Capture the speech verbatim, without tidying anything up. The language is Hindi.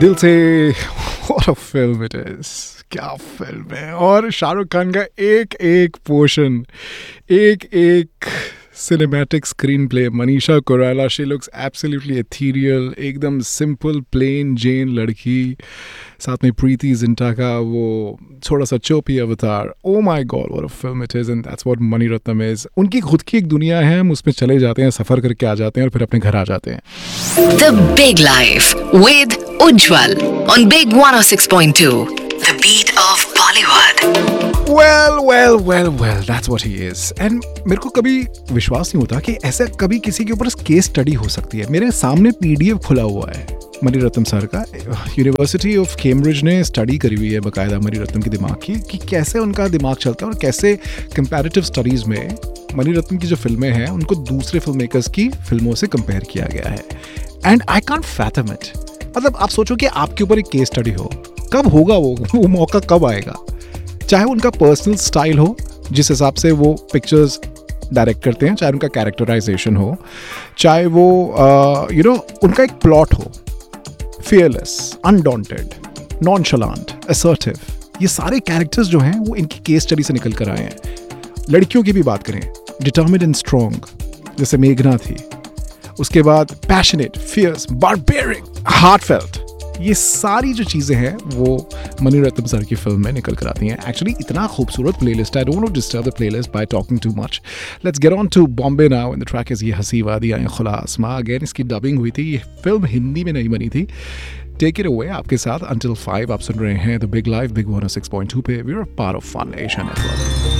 दिल से what a film it is, क्या फिल्म है। और शाहरुख खान का एक एक पोर्शन, एक एक cinematic screen play. Manisha Koirala, she looks absolutely ethereal, एकदम सिंपल प्लेन जेन लड़की। साथ में प्रीति जिंटा का वो थोड़ा सा चोपी अवतार। Oh my God what a film it is, and that's what Mani Ratnam is. उनकी खुद की एक दुनिया है, हम उसमें चले जाते हैं, सफर करके आ जाते हैं और फिर अपने घर आ जाते हैं। The Big Life with Ujjwal on Big one oh six point two. The beat of Bollywood. Well, well, well, well, that's what he is. And मेरे को कभी विश्वास नहीं होता कि ऐसा कभी किसी के ऊपर केस स्टडी हो सकती है। मेरे सामने पीडीएफ खुला हुआ है मणि रत्नम सर का। यूनिवर्सिटी ऑफ कैम्ब्रिज ने स्टडी करी हुई है बाकायदा मणि रत्नम के दिमाग की, कि कैसे उनका दिमाग चलता है और कैसे कंपैरेटिव स्टडीज़ में मणि रत्नम की जो फिल्में हैं उनको दूसरे फिल्म मेकर्स की फिल्मों से कंपेयर किया गया है। And I can't fathom it. मतलब आप सोचो कि आपके ऊपर एक केस स्टडी हो, कब होगा वो वो मौका कब आएगा? चाहे उनका पर्सनल स्टाइल हो, जिस हिसाब से वो पिक्चर्स डायरेक्ट करते हैं, चाहे उनका कैरेक्टराइजेशन हो, चाहे वो यू नो उनका एक प्लॉट हो, फियरलेस, अनडॉन्टेड, नॉनशलांट, असर्टिव, ये सारे कैरेक्टर्स जो हैं वो इनकी केस स्टडी से निकल कर आए हैं। लड़कियों की भी बात करें, डिटर्मिन्ड एंड स्ट्रॉन्ग जैसे मेघना थी, उसके बाद पैशनेट, फियर्स, बारबेरिक, हार्टफेल्ट, ये सारी जो चीज़ें हैं वो मणि रत्नम सर की फिल्म में निकल कर आती हैं। एक्चुअली इतना खूबसूरत प्लेलिस्ट है। I don't want to disturb the playlist bye talking too much. Let's get on to Bombay now and the track is ये हसी वादी आए खुला आसमां। अगेन इसकी डबिंग हुई थी, ये फिल्म हिंदी में नहीं बनी थी। टेक इट अवे, आपके साथ अंटिल फाइव आप सुन रहे हैं the big life big one O six point two पे। We are part of fun Asia network.